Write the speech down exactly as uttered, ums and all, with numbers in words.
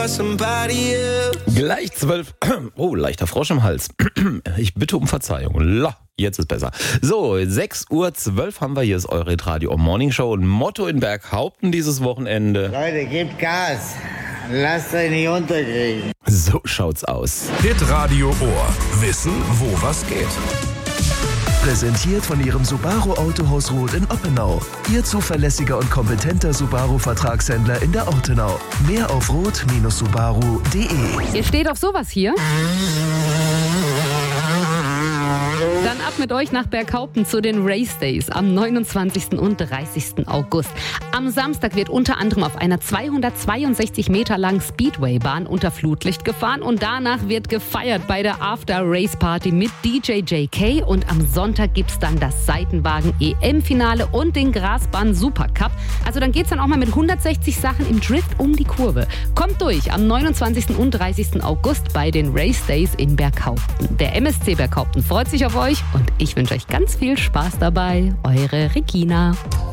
Gleich zwölf. Oh, leichter Frosch im Hals. Ich bitte um Verzeihung. La, jetzt ist besser. So, sechs Uhr zwölf haben wir. Hier ist eure Radio Morning Show. Und Motto in Berghaupten dieses Wochenende. Leute, gebt Gas. Lasst euch nicht unterkriegen. So schaut's aus. Hitradio Ohr. Wissen, wo was geht. Präsentiert von Ihrem Subaru Autohaus Roth in Oppenau. Ihr zuverlässiger und kompetenter Subaru-Vertragshändler in der Ortenau. Mehr auf roth Bindestrich subaru punkt de. Ihr steht auf sowas hier? Dann ab mit euch nach Berghaupten zu den Race Days am neunundzwanzigsten und dreißigsten August. Am Samstag wird unter anderem auf einer zweihundertzweiundsechzig Meter langen Speedway-Bahn unter Flutlicht gefahren und danach wird gefeiert bei der After-Race-Party mit D J J K und am Sonntag gibt's dann das Seitenwagen-E M-Finale und den Grasbahn-Supercup. Also dann geht's dann auch mal mit hundertsechzig Sachen im Drift um die Kurve. Kommt durch am neunundzwanzigsten und dreißigsten August bei den Race Days in Berghaupten. Der M S C Berghaupten freut sich auf euch und ich wünsche euch ganz viel Spaß dabei. Eure Regina.